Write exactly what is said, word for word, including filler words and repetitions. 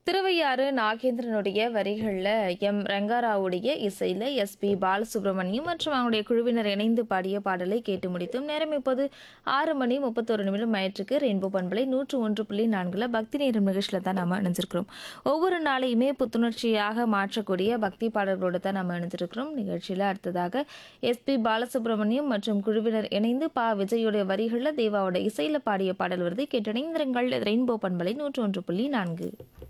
திருவையாறு நாகேந்திரனுடைய வரிகளில் எம் ரங்காராவுடைய இசையில் எஸ்பி பாலசுப்ரமணியம் மற்றும் அவங்களுடைய குழுவினர் இணைந்து பாடிய பாடலை கேட்டு முடித்தும். நேரம் இப்போது ஆறு மணி முப்பத்தொரு நிமிடம் ஆயிற்றுக்கு. ரெயின்போ பண்பலை நூற்று ஒன்று புள்ளி நான்குல பக்தி நேரம் நிகழ்ச்சியில் தான் நம்ம இணைஞ்சிருக்கிறோம். ஒவ்வொரு நாளையுமே புத்துணர்ச்சியாக மாற்றக்கூடிய பக்தி பாடல்களோடு தான் நம்ம இணைஞ்சிருக்கிறோம். நிகழ்ச்சியில் அடுத்ததாக எஸ்பி பாலசுப்ரமணியம் மற்றும் குழுவினர் இணைந்து பா விஜயோடைய வரிகளில் தேவாவோட இசையில் பாடிய பாடல் வருது. கேட்டு இணைந்திருங்கள். ரெயின்போ பண்பலை நூற்று ஒன்று புள்ளி நான்கு.